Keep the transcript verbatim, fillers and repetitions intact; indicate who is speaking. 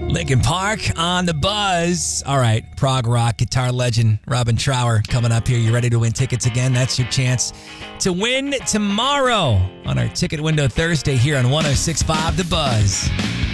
Speaker 1: Linkin Park on the buzz. All right, prog rock guitar legend Robin Trower coming up here. You ready to win tickets again? That's your chance to win tomorrow on our Ticket Window Thursday here on one oh six point five The Buzz.